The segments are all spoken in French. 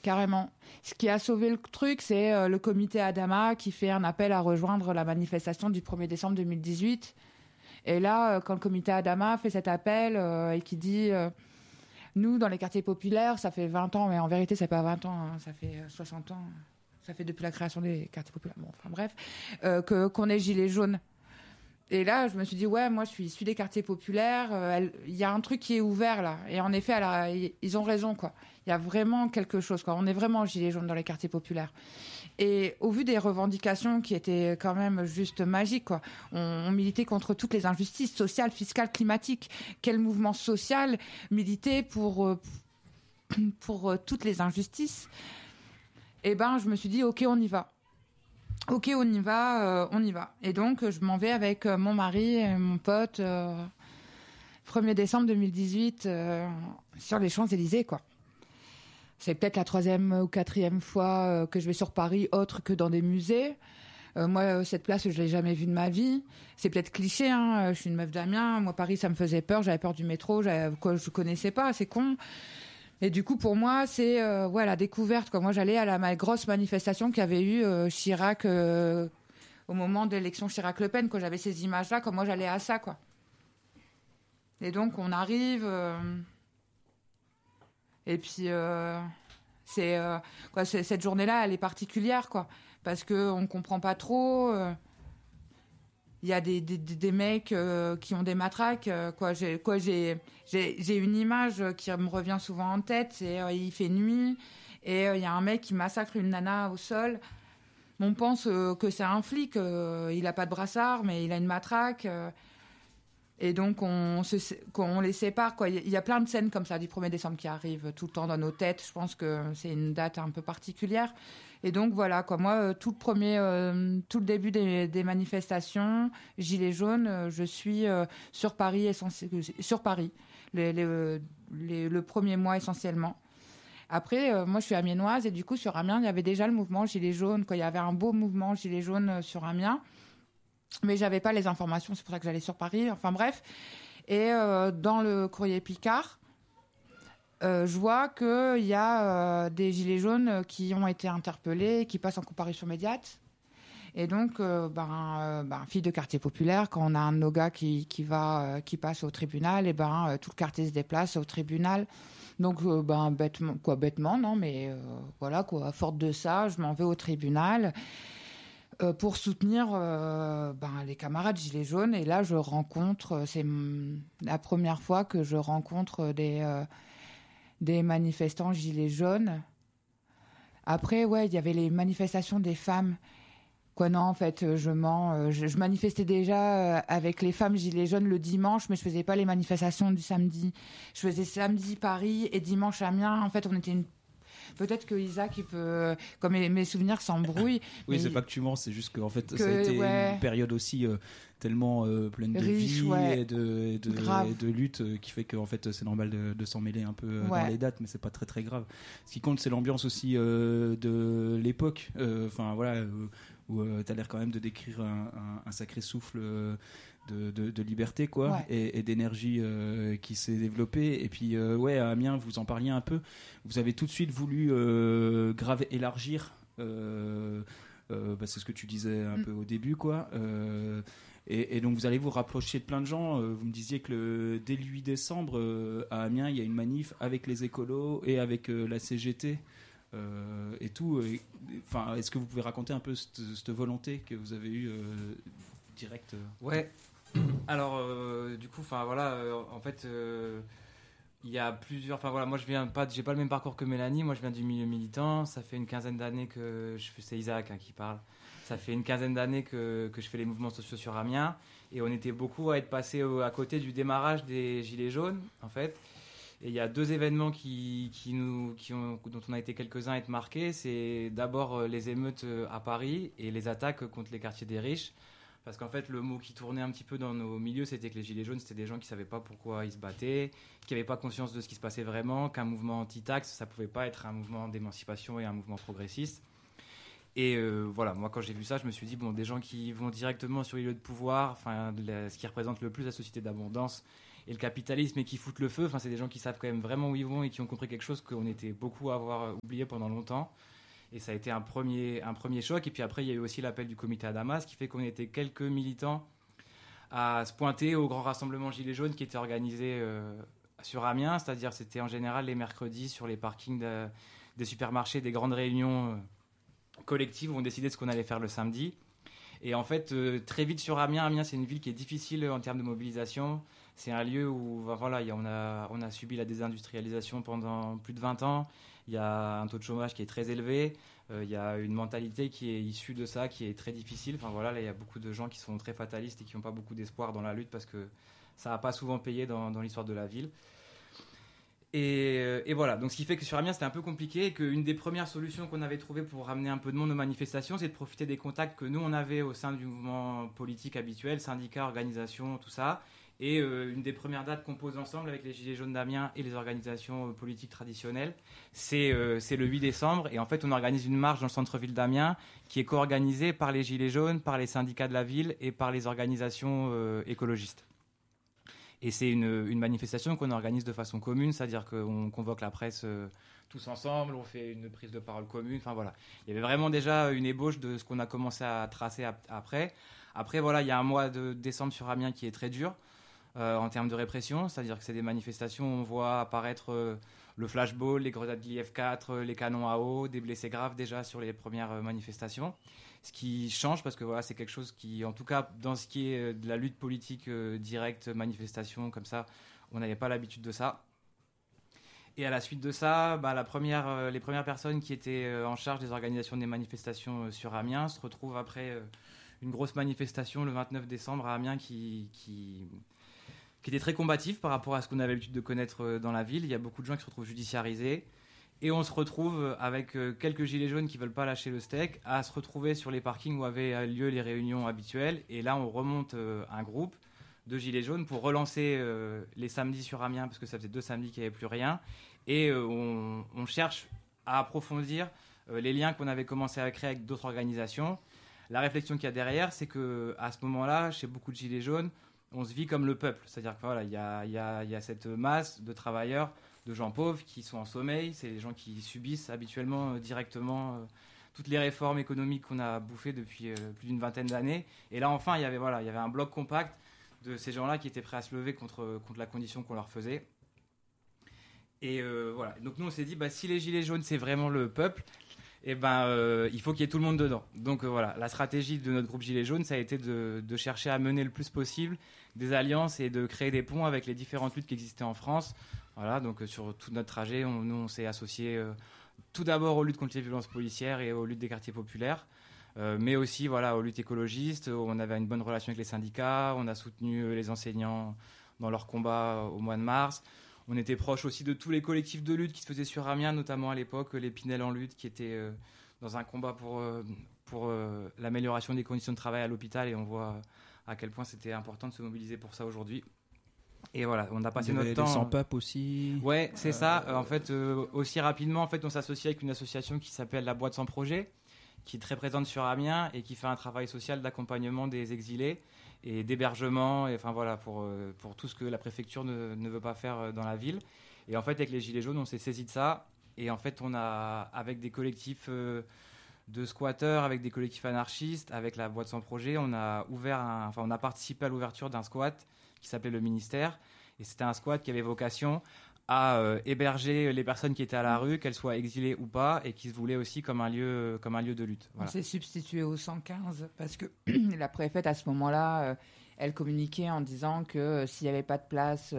carrément. Ce qui a sauvé le truc, c'est le comité Adama qui fait un appel à rejoindre la manifestation du 1er décembre 2018. Et là, quand le comité Adama fait cet appel et qui dit nous, dans les quartiers populaires, ça fait 20 ans, mais en vérité, c'est pas 20 ans, hein, ça fait 60 ans. Ça fait depuis la création des quartiers populaires. Bon, enfin bref, qu'on est gilets jaunes. Et là, je me suis dit, ouais, moi, je suis issue des quartiers populaires. Il y a un truc qui est ouvert, là. Et en effet, ils ont raison, quoi. Il y a vraiment quelque chose, quoi. On est vraiment gilets jaunes dans les quartiers populaires. Et au vu des revendications qui étaient quand même juste magiques, quoi. On militait contre toutes les injustices sociales, fiscales, climatiques. Quel mouvement social militait pour toutes les injustices? Eh ben, je me suis dit, OK, on y va. OK, on y va. Et donc, je m'en vais avec mon mari et mon pote 1er décembre 2018 sur les Champs-Élysées, quoi. C'est peut-être la 3e ou 4e fois que je vais sur Paris, autre que dans des musées. Moi, cette place, je l'ai jamais vue de ma vie. C'est peut-être cliché, hein. Je suis une meuf d'Amiens. Moi, Paris, ça me faisait peur. J'avais peur du métro. Je connaissais pas. C'est con. Et du coup, pour moi, c'est la découverte, quoi. Moi, j'allais à la grosse manifestation qu'avait eu Chirac au moment de l'élection Chirac-Le Pen, quand j'avais ces images-là, comme moi, j'allais à ça, quoi. Et donc, on arrive... et puis, cette journée-là, elle est particulière, quoi. Parce qu'on comprend pas trop... Il y a des mecs qui ont des matraques, quoi. J'ai une image qui me revient souvent en tête. C'est il fait nuit et il y a un mec qui massacre une nana au sol. On pense que c'est un flic. Il a pas de brassard, mais il a une matraque. Et donc on les sépare, quoi. Il y a plein de scènes comme ça du 1er décembre qui arrivent tout le temps dans nos têtes. Je pense que c'est une date un peu particulière. Et donc voilà, quoi. Moi, tout le début des manifestations gilets jaunes, je suis sur Paris le premier mois essentiellement. Après, moi, je suis amiénoise et du coup, sur Amiens, il y avait déjà le mouvement gilets jaunes, quoi. Il y avait un beau mouvement gilets jaunes sur Amiens, mais j'avais pas les informations. C'est pour ça que j'allais sur Paris. Enfin bref. Et dans le courrier Picard, je vois qu'il y a des gilets jaunes qui ont été interpellés, qui passent en comparution immédiate. Et donc, fille de quartier populaire, quand on a un de nos gars qui passe au tribunal, et tout le quartier se déplace au tribunal. Donc, bêtement, non, mais voilà, quoi, forte de ça, je m'en vais au tribunal pour soutenir les camarades gilets jaunes. Et là, je rencontre, c'est la première fois que je rencontre des manifestants gilets jaunes. Après, ouais, il y avait les manifestations des femmes. Quoi, non, en fait, je mens. Je manifestais déjà avec les femmes gilets jaunes le dimanche, mais je faisais pas les manifestations du samedi. Je faisais samedi Paris et dimanche Amiens. En fait, on était peut-être que Isaac, il peut, comme mes souvenirs s'embrouillent. Oui, c'est pas que tu mens, c'est juste qu'en fait, ça a été une période aussi tellement pleine de riche, vie et de lutte qui fait qu'en fait, c'est normal de s'en mêler un peu dans les dates, mais c'est pas très très grave. Ce qui compte, c'est l'ambiance aussi de l'époque. Où t'as l'air quand même de décrire un sacré souffle de liberté, quoi, et d'énergie qui s'est développée. Et puis à Amiens, vous en parliez un peu, vous avez tout de suite voulu élargir c'est ce que tu disais un peu au début, quoi, et donc vous allez vous rapprocher de plein de gens. Vous me disiez que dès le 8 décembre à Amiens, il y a une manif avec les écolos et avec la CGT et tout. Enfin, est-ce que vous pouvez raconter un peu cette volonté que vous avez eue direct Ouais. Alors, du coup, en fait, il y a plusieurs. Enfin voilà, moi j'ai pas le même parcours que Mélanie. Moi, je viens du milieu militant. Ça fait une quinzaine d'années que c'est Isaac qui parle. Ça fait une quinzaine d'années que je fais les mouvements sociaux sur Amiens, et on était beaucoup à être passés à côté du démarrage des Gilets jaunes, en fait. Et il y a deux événements dont on a été quelques-uns à être marqués. C'est d'abord les émeutes à Paris et les attaques contre les quartiers des riches. Parce qu'en fait, le mot qui tournait un petit peu dans nos milieux, c'était que les Gilets jaunes, c'était des gens qui ne savaient pas pourquoi ils se battaient, qui n'avaient pas conscience de ce qui se passait vraiment, qu'un mouvement anti-taxe, ça ne pouvait pas être un mouvement d'émancipation et un mouvement progressiste. Et moi, quand j'ai vu ça, je me suis dit, des gens qui vont directement sur les lieux de pouvoir, ce qui représente le plus la société d'abondance, le capitalisme et qui foutent le feu. Enfin, c'est des gens qui savent quand même vraiment où ils vont et qui ont compris quelque chose qu'on était beaucoup à avoir oublié pendant longtemps. Et ça a été un premier choc. Et puis après, il y a eu aussi l'appel du comité Adama, ce qui fait qu'on était quelques militants à se pointer au grand rassemblement Gilets jaunes qui était organisé sur Amiens. C'est-à-dire c'était en général les mercredis sur les parkings des supermarchés, des grandes réunions collectives où on décidait de ce qu'on allait faire le samedi. Et en fait, très vite sur Amiens, c'est une ville qui est difficile en termes de mobilisation. C'est un lieu où voilà, on a subi la désindustrialisation pendant plus de 20 ans. Il y a un taux de chômage qui est très élevé. Il y a une mentalité qui est issue de ça, qui est très difficile. Enfin, voilà, là, il y a beaucoup de gens qui sont très fatalistes et qui n'ont pas beaucoup d'espoir dans la lutte parce que ça n'a pas souvent payé dans l'histoire de la ville. Et voilà, donc ce qui fait que sur Amiens c'était un peu compliqué et qu'une des premières solutions qu'on avait trouvées pour ramener un peu de monde aux manifestations, c'est de profiter des contacts que nous on avait au sein du mouvement politique habituel, syndicats, organisations, tout ça. Et une des premières dates qu'on pose ensemble avec les Gilets jaunes d'Amiens et les organisations politiques traditionnelles, c'est le 8 décembre. Et en fait, on organise une marche dans le centre-ville d'Amiens qui est co-organisée par les Gilets jaunes, par les syndicats de la ville et par les organisations écologistes. Et c'est une manifestation qu'on organise de façon commune, c'est-à-dire qu'on convoque la presse tous ensemble, on fait une prise de parole commune, enfin voilà. Il y avait vraiment déjà une ébauche de ce qu'on a commencé à tracer après. Après, voilà, il y a un mois de décembre sur Amiens qui est très dur en termes de répression, c'est-à-dire que c'est des manifestations où on voit apparaître le flashball, les grenades de l'IF4, les canons à eau, des blessés graves déjà sur les premières manifestations. Ce qui change parce que voilà, c'est quelque chose qui, en tout cas, dans ce qui est de la lutte politique directe, manifestation comme ça, on n'avait pas l'habitude de ça. Et à la suite de ça, les premières personnes qui étaient en charge des organisations des manifestations sur Amiens se retrouvent après une grosse manifestation le 29 décembre à Amiens qui était très combative par rapport à ce qu'on avait l'habitude de connaître dans la ville. Il y a beaucoup de gens qui se retrouvent judiciarisés. Et on se retrouve avec quelques gilets jaunes qui ne veulent pas lâcher le steak à se retrouver sur les parkings où avaient lieu les réunions habituelles. Et là, on remonte un groupe de gilets jaunes pour relancer les samedis sur Amiens, parce que ça faisait 2 samedis qu'il n'y avait plus rien. Et on cherche à approfondir les liens qu'on avait commencé à créer avec d'autres organisations. La réflexion qu'il y a derrière, c'est qu'à ce moment-là, chez beaucoup de gilets jaunes, on se vit comme le peuple. C'est-à-dire qu'il voilà, y a cette masse de travailleurs, de gens pauvres qui sont en sommeil. C'est les gens qui subissent habituellement directement toutes les réformes économiques qu'on a bouffées depuis plus d'une vingtaine d'années. Et là, enfin, il y avait un bloc compact de ces gens-là qui étaient prêts à se lever contre la condition qu'on leur faisait. Et voilà. Donc nous, on s'est dit, si les gilets jaunes, c'est vraiment le peuple, il faut qu'il y ait tout le monde dedans. Donc voilà, la stratégie de notre groupe Gilets jaunes, ça a été de chercher à mener le plus possible des alliances et de créer des ponts avec les différentes luttes qui existaient en France. Voilà, donc sur tout notre trajet, on s'est associé tout d'abord aux luttes contre les violences policières et aux luttes des quartiers populaires, mais aussi aux luttes écologistes. On avait une bonne relation avec les syndicats, on a soutenu les enseignants dans leur combat au mois de mars. On était proche aussi de tous les collectifs de lutte qui se faisaient sur Amiens, notamment à l'époque les Pinel en lutte, qui étaient dans un combat pour l'amélioration des conditions de travail à l'hôpital, et on voit à quel point c'était important de se mobiliser pour ça aujourd'hui. Et voilà, on a passé notre temps. Les sans-pap aussi. Ouais, c'est ça. En fait, aussi rapidement, on s'associe avec une association qui s'appelle la Boîte sans projet, qui est très présente sur Amiens et qui fait un travail social d'accompagnement des exilés et d'hébergement, et pour tout ce que la préfecture ne veut pas faire dans la ville. Et en fait, avec les Gilets jaunes, on s'est saisi de ça. Et en fait, on a, avec des collectifs de squatteurs, avec des collectifs anarchistes, avec la Boîte sans projet, on a participé à l'ouverture d'un squat qui s'appelait le Ministère. Et c'était un squat qui avait vocation à héberger les personnes qui étaient à la rue, qu'elles soient exilées ou pas, et qui se voulaient aussi comme un lieu de lutte. Voilà. On s'est substitué au 115 parce que la préfète, à ce moment-là, elle communiquait en disant que s'il n'y avait pas de place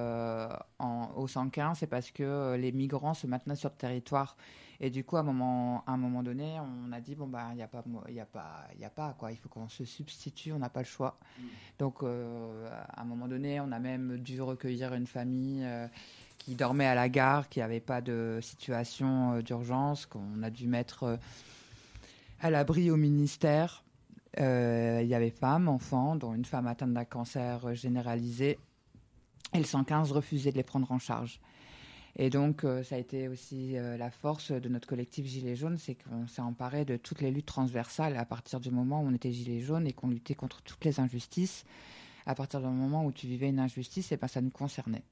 au 115, c'est parce que les migrants se maintenaient sur le territoire. Et du coup, à un moment donné, on a dit il n'y a pas quoi. Il faut qu'on se substitue, on n'a pas le choix. Donc, à un moment donné, on a même dû recueillir une famille qui dormait à la gare, qui n'avait pas de situation d'urgence, qu'on a dû mettre à l'abri au ministère. Il y avait femmes, enfants, dont une femme atteinte d'un cancer généralisé. Et le 115 refusait de les prendre en charge. Et donc, ça a été aussi la force de notre collectif Gilets jaunes, c'est qu'on s'est emparé de toutes les luttes transversales à partir du moment où on était Gilets jaunes et qu'on luttait contre toutes les injustices, à partir du moment où tu vivais une injustice, ça nous concernait.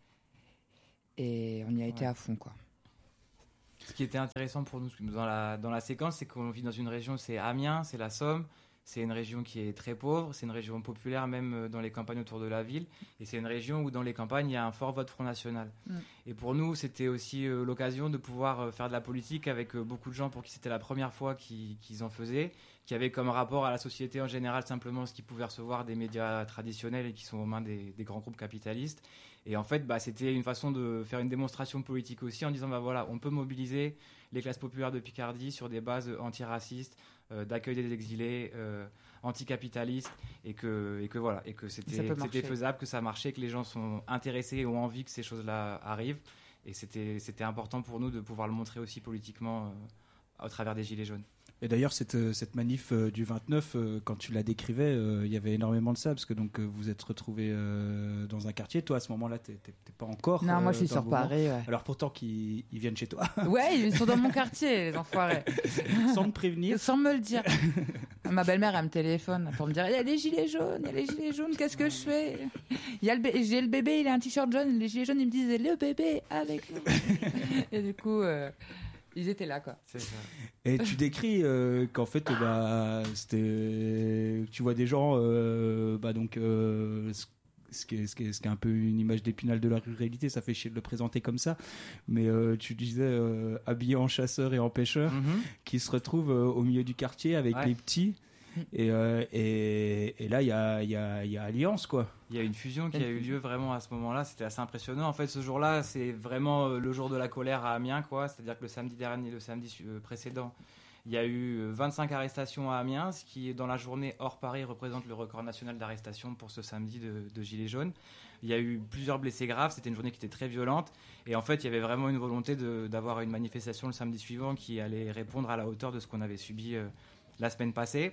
Et on y a été à fond, quoi. Ce qui était intéressant pour nous dans la séquence, c'est qu'on vit dans une région, c'est Amiens, c'est la Somme. C'est une région qui est très pauvre, c'est une région populaire même dans les campagnes autour de la ville. Et c'est une région où dans les campagnes, il y a un fort vote Front National. Et pour nous, c'était aussi l'occasion de pouvoir faire de la politique avec beaucoup de gens pour qui c'était la première fois qu'ils en faisaient, qui avaient comme rapport à la société en général simplement ce qu'ils pouvaient recevoir des médias traditionnels et qui sont aux mains des grands groupes capitalistes. Et en fait, c'était une façon de faire une démonstration politique aussi en disant, voilà, on peut mobiliser les classes populaires de Picardie sur des bases antiracistes, d'accueil des exilés, anticapitalistes, et que c'était faisable, que ça marchait, que les gens sont intéressés et ont envie que ces choses-là arrivent. Et c'était important pour nous de pouvoir le montrer aussi politiquement au travers des Gilets jaunes. Et d'ailleurs, cette manif du 29, quand tu la décrivais, il y avait énormément de ça, parce que donc, vous êtes retrouvés dans un quartier. Toi, à ce moment-là, t'es pas encore... Non, moi, je suis sur Paris. Ouais. Alors pourtant, ils viennent chez toi. Ouais, ils sont dans mon quartier, les enfoirés. Sans me prévenir. Sans me le dire. Ma belle-mère, elle me téléphone pour me dire, il y a les gilets jaunes, qu'est-ce que je fais? J'ai le bébé, il a un t-shirt jaune, les gilets jaunes, ils me disent, le bébé avec nous. Et du coup... ils étaient là, quoi. C'est ça. Et tu décris qu'en fait, tu vois des gens, ce qui est un peu une image d'Épinal de la ruralité, ça fait chier de le présenter comme ça, mais tu disais habillés en chasseurs et en pêcheurs, qui se retrouvent au milieu du quartier avec les petits. Et là, il y a alliance, quoi. Il y a une fusion qui a eu lieu vraiment à ce moment-là. C'était assez impressionnant. En fait, ce jour-là, c'est vraiment le jour de la colère à Amiens, quoi. C'est-à-dire que le samedi dernier, le samedi précédent, il y a eu 25 arrestations à Amiens, ce qui, dans la journée hors Paris, représente le record national d'arrestations pour ce samedi de Gilets jaunes. Il y a eu plusieurs blessés graves. C'était une journée qui était très violente. Et en fait, il y avait vraiment une volonté d'avoir une manifestation le samedi suivant qui allait répondre à la hauteur de ce qu'on avait subi la semaine passée.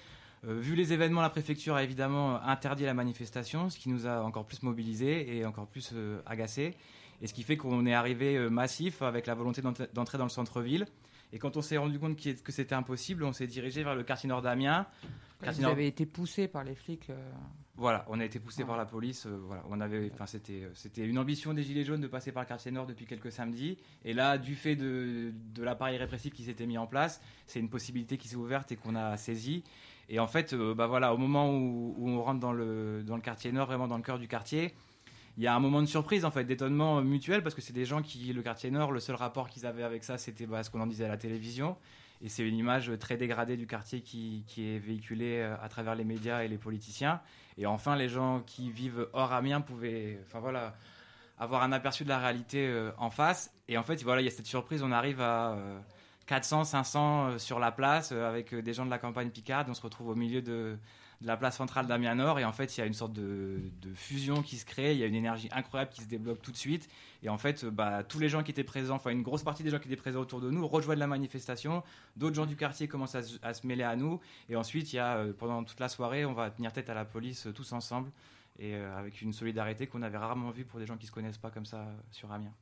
Vu les événements, la préfecture a évidemment interdit la manifestation, ce qui nous a encore plus mobilisés et encore plus agacés. Et ce qui fait qu'on est arrivé massif avec la volonté d'entrer dans le centre-ville. Et quand on s'est rendu compte que c'était impossible, on s'est dirigé vers le quartier nord d'Amiens. Vous avez été poussé par les flics. Voilà, on a été poussé par la police. C'était une ambition des Gilets jaunes de passer par le quartier nord depuis quelques samedis. Et là, du fait de l'appareil répressif qui s'était mis en place, c'est une possibilité qui s'est ouverte et qu'on a saisie. Et en fait, au moment où on rentre dans le quartier nord, vraiment dans le cœur du quartier, il y a un moment de surprise, en fait, d'étonnement mutuel, parce que c'est des gens le quartier nord, le seul rapport qu'ils avaient avec ça, c'était ce qu'on en disait à la télévision. Et c'est une image très dégradée du quartier qui est véhiculée à travers les médias et les politiciens. Et enfin, les gens qui vivent hors Amiens pouvaient avoir un aperçu de la réalité en face. Et en fait, il y a cette surprise, on arrive à 400, 500 sur la place avec des gens de la campagne picarde. On se retrouve au milieu de la place centrale d'Amiens Nord. Et en fait, il y a une sorte de fusion qui se crée. Il y a une énergie incroyable qui se débloque tout de suite. Et en fait, tous les gens qui étaient présents, une grosse partie des gens qui étaient présents autour de nous rejoignent la manifestation. D'autres gens du quartier commencent à se mêler à nous. Et ensuite, pendant toute la soirée, on va tenir tête à la police tous ensemble. Et avec une solidarité qu'on avait rarement vue pour des gens qui ne se connaissent pas comme ça sur Amiens.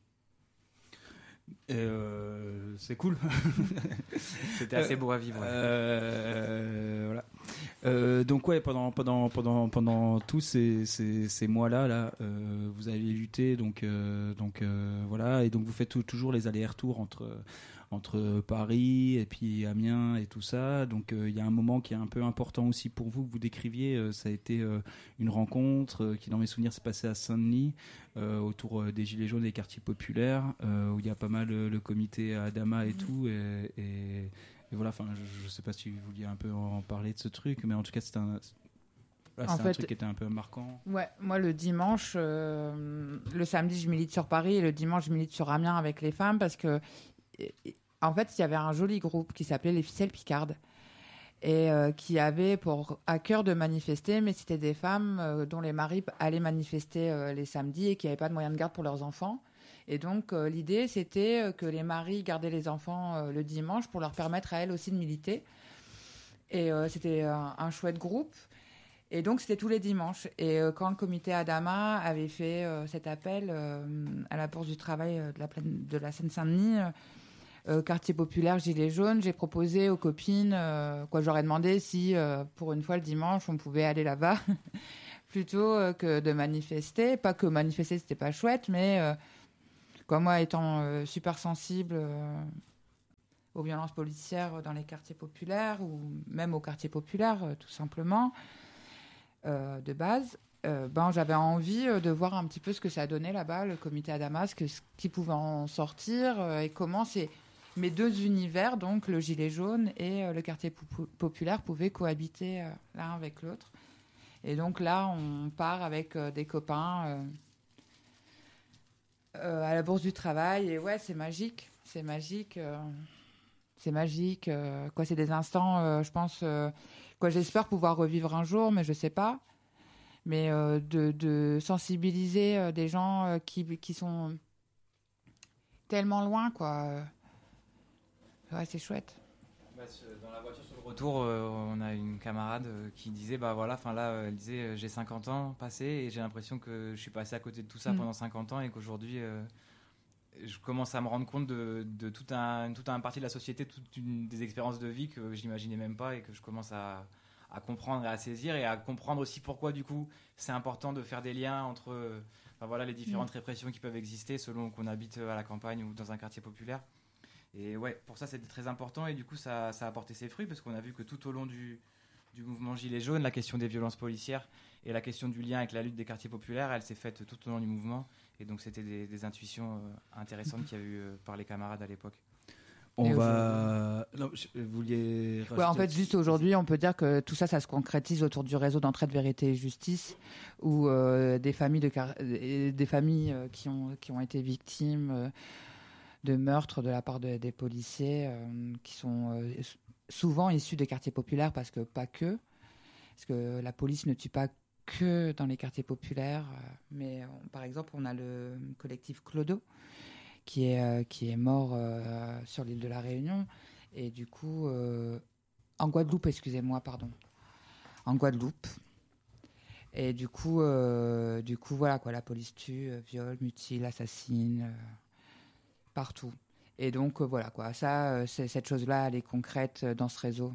C'est cool. C'était assez beau à vivre. Voilà. Donc pendant tous ces mois-là, vous avez lutté, donc voilà, et donc vous faites toujours les allers-retours entre Paris et puis Amiens et tout ça. Donc il y a un moment qui est un peu important aussi pour vous, que vous décriviez. Ça a été une rencontre qui, dans mes souvenirs, s'est passée à Saint-Denis, autour des Gilets jaunes et des quartiers populaires, où il y a pas mal le comité Adama et tout. Et voilà, je ne sais pas si vous vouliez un peu en parler de ce truc, mais en tout cas, c'est un truc qui était un peu marquant. Ouais, moi, le dimanche, le samedi, je milite sur Paris, et le dimanche, je milite sur Amiens avec les femmes, parce que en fait, il y avait un joli groupe qui s'appelait les Ficelles Picardes et qui avait à cœur de manifester, mais c'était des femmes dont les maris allaient manifester les samedis et qui n'avaient pas de moyens de garde pour leurs enfants. Et donc, l'idée, c'était que les maris gardaient les enfants le dimanche pour leur permettre à elles aussi de militer. Et c'était un chouette groupe. Et donc, c'était tous les dimanches. Et quand le comité Adama avait fait cet appel à la Bourse du Travail de la Seine-Saint-Denis, quartier populaire, Gilets jaunes, j'ai proposé aux copines, j'aurais demandé si, pour une fois le dimanche, on pouvait aller là-bas plutôt que de manifester. Pas que manifester, c'était pas chouette, mais moi, étant super sensible aux violences policières dans les quartiers populaires, ou même aux quartiers populaires, tout simplement, de base, j'avais envie de voir un petit peu ce que ça donnait là-bas, le comité Adama, ce qui pouvait en sortir, et comment mes deux univers, donc le gilet jaune et le quartier populaire, pouvaient cohabiter l'un avec l'autre. Et donc là, on part avec des copains à la Bourse du Travail. Et ouais, c'est magique. C'est magique. C'est magique. C'est des instants, je pense, j'espère pouvoir revivre un jour, mais je ne sais pas. Mais de sensibiliser des gens qui sont tellement loin, quoi. Ouais, c'est chouette. Dans la voiture sur le retour, on a une camarade qui disait, elle disait, j'ai 50 ans passés et j'ai l'impression que je suis passé à côté de tout ça pendant 50 ans et qu'aujourd'hui, je commence à me rendre compte de toute une partie de la société, des expériences de vie que je n'imaginais même pas et que je commence à comprendre et à saisir et à comprendre aussi pourquoi, du coup, c'est important de faire des liens entre les différentes répressions qui peuvent exister selon qu'on habite à la campagne ou dans un quartier populaire. Et ouais, pour ça, c'était très important et du coup, ça a apporté ses fruits parce qu'on a vu que tout au long du mouvement Gilets jaunes, la question des violences policières et la question du lien avec la lutte des quartiers populaires, elle s'est faite tout au long du mouvement. Et donc, c'était des intuitions intéressantes qu'il y a eu par les camarades à l'époque. On va. Non, vous vouliez. Ouais, en fait, juste aujourd'hui, on peut dire que tout ça, ça se concrétise autour du réseau d'entraide, vérité et justice, où des familles qui ont été victimes de meurtres de la part des policiers, qui sont souvent issus des quartiers populaires, parce que la police ne tue pas que dans les quartiers populaires, mais par exemple, on a le collectif Clodo, qui est mort sur l'île de la Réunion, et du coup, en Guadeloupe, en Guadeloupe. Et du coup, voilà, quoi, la police tue, viole, mutile, assassine, partout. Et donc, voilà, quoi, cette chose-là, elle est concrète dans ce réseau.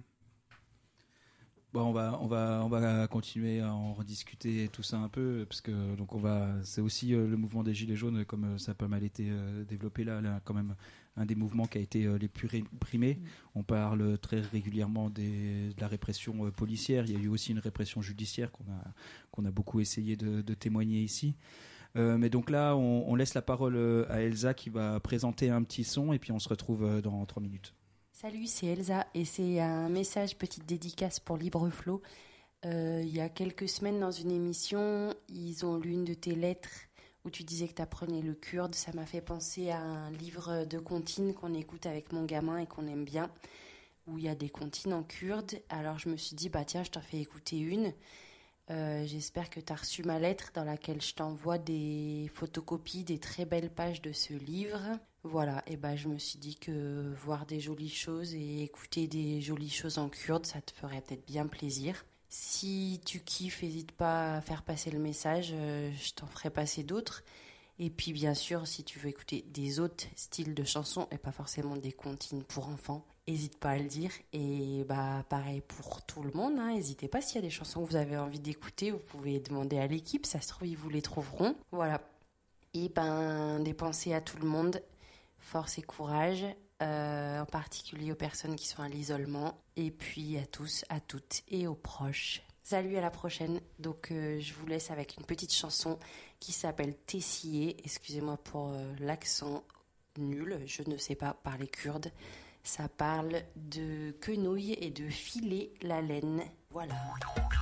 Bon, on va continuer à en rediscuter tout ça un peu, parce que c'est aussi le mouvement des Gilets jaunes, comme ça a pas mal été développé là, quand même un des mouvements qui a été les plus réprimés. On parle très régulièrement de la répression policière. Il y a eu aussi une répression judiciaire qu'on a beaucoup essayé de témoigner ici. Mais donc là, on laisse la parole à Elsa qui va présenter un petit son et puis on se retrouve dans 3 minutes. Salut, c'est Elsa et c'est un message, petite dédicace pour Libreflow. Il y a quelques semaines dans une émission, ils ont lu une de tes lettres où tu disais que tu apprenais le kurde. Ça m'a fait penser à un livre de comptines qu'on écoute avec mon gamin et qu'on aime bien, où il y a des comptines en kurde. Alors je me suis dit, tiens, je t'en fais écouter une. J'espère que tu as reçu ma lettre dans laquelle je t'envoie des photocopies des très belles pages de ce livre. Voilà, et je me suis dit que voir des jolies choses et écouter des jolies choses en kurde, ça te ferait peut-être bien plaisir. Si tu kiffes, n'hésite pas à faire passer le message, je t'en ferai passer d'autres. Et puis bien sûr, si tu veux écouter des autres styles de chansons et pas forcément des comptines pour enfants, n'hésite pas à le dire. Et pareil pour tout le monde, n'hésitez pas, s'il y a des chansons que vous avez envie d'écouter, vous pouvez demander à l'équipe, ça se trouve ils vous les trouveront. Voilà. Et des pensées à tout le monde, force et courage, en particulier aux personnes qui sont à l'isolement, et puis à tous, à toutes et aux proches. Salut, à la prochaine. Donc je vous laisse avec une petite chanson qui s'appelle Tessier. Excusez-moi pour l'accent nul, je ne sais pas parler kurde. Ça parle de quenouille et de filer la laine. Voilà.